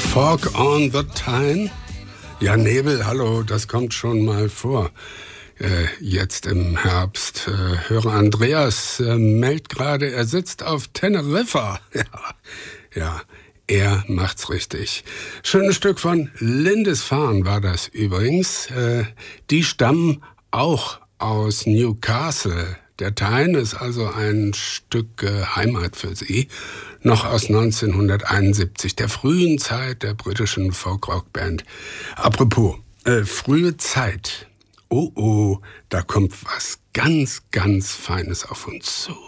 Fog on the Tyne? Ja, Nebel, hallo, das kommt schon mal vor. Jetzt im Herbst. Höre Andreas meldet gerade, er sitzt auf Teneriffa. Ja, er macht's richtig. Schönes Stück von Lindisfarne war das übrigens. Die stammen auch aus Newcastle. Der Tyne ist also ein Stück Heimat für sie. Noch aus 1971, der frühen Zeit der britischen Folk-Rock-Band. Apropos, frühe Zeit. Oh, da kommt was ganz, ganz Feines auf uns zu.